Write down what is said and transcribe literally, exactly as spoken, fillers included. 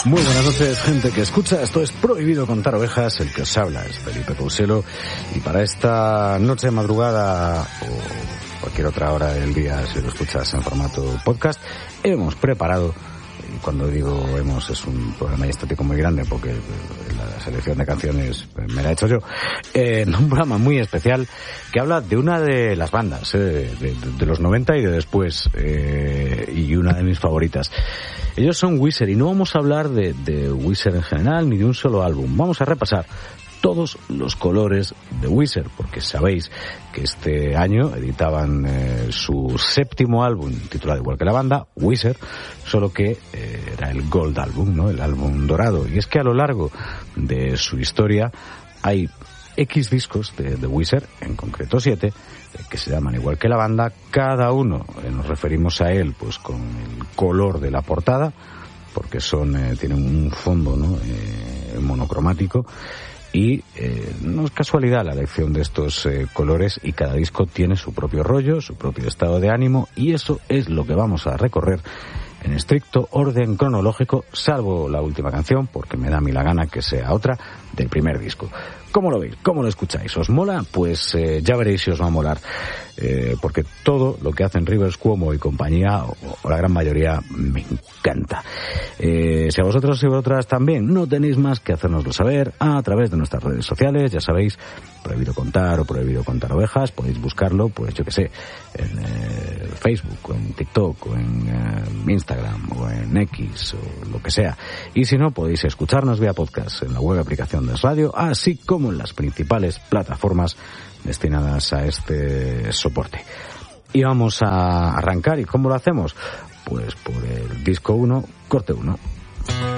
Muy buenas noches, gente que escucha. Esto es Prohibido Contar Ovejas. El que os habla es Felipe Couselo. Y para esta noche de madrugada o cualquier otra hora del día, si lo escuchas en formato podcast, hemos preparado, y cuando digo hemos es un programa estético muy grande porque la selección de canciones me la he hecho yo, eh, un programa muy especial que habla de una de las bandas eh, de, de, de los noventa y de después, eh, y una de mis favoritas. Ellos son Weezer y no vamos a hablar de, de Weezer en general ni de un solo álbum. Vamos a repasar todos los colores de Weezer, porque sabéis que este año editaban eh, su séptimo álbum, titulado igual que la banda, Weezer, solo que eh, era el Gold Album, ¿no? El álbum dorado. Y es que a lo largo de su historia hay X discos de, de Weezer, en concreto siete, eh, que se llaman igual que la banda. Cada uno eh, nos referimos a él pues con el color de la portada, porque son eh, tienen un fondo, ¿no? eh, monocromático. Y eh, no es casualidad la elección de estos eh, colores, y cada disco tiene su propio rollo, su propio estado de ánimo, y eso es lo que vamos a recorrer en estricto orden cronológico, salvo la última canción, porque me da a mí la gana que sea otra del primer disco. ¿Cómo lo veis? ¿Cómo lo escucháis? ¿Os mola? Pues eh, ya veréis si os va a molar, eh, porque todo lo que hacen Rivers Cuomo y compañía, o, o la gran mayoría, me encanta. Eh, si a vosotros y vosotras también, no tenéis más que hacérnoslo saber a través de nuestras redes sociales, ya sabéis, Prohibido Contar o Prohibido Contar Ovejas, podéis buscarlo, pues yo que sé, en eh, Facebook, o en TikTok, o en eh, Instagram, o en X, o lo que sea. Y si no, podéis escucharnos vía podcast en la web aplicación de Radio, así como en las principales plataformas destinadas a este soporte. Y vamos a arrancar. ¿Y cómo lo hacemos? Pues por el disco uno, corte uno.